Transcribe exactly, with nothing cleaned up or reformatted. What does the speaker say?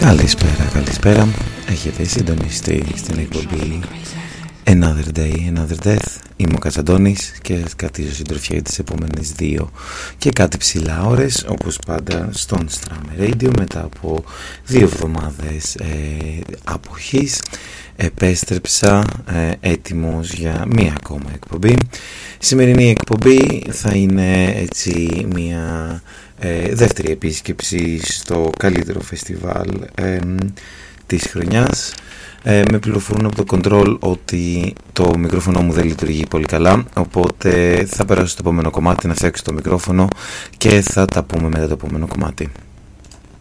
Καλησπέρα, καλησπέρα. Έχετε συντονιστεί στην εκπομπή Another Day, Another Death. Είμαι ο Κατσαντώνης και κρατήσω συντροφιά για τις επόμενες δύο και κάτι ψηλά ώρες, όπως πάντα στον Strammer Radio. Μετά από δύο εβδομάδες ε, αποχής επέστρεψα ε, έτοιμος για μία ακόμα εκπομπή. Η σημερινή εκπομπή θα είναι έτσι μία ε, δεύτερη επίσκεψη στο καλύτερο φεστιβάλ ε, της χρονιάς. Ε, με πληροφορούν από το control ότι το μικρόφωνο μου δεν λειτουργεί πολύ καλά, οπότε θα περάσω στο επόμενο κομμάτι να φτιάξω το μικρόφωνο και θα τα πούμε μετά το επόμενο κομμάτι.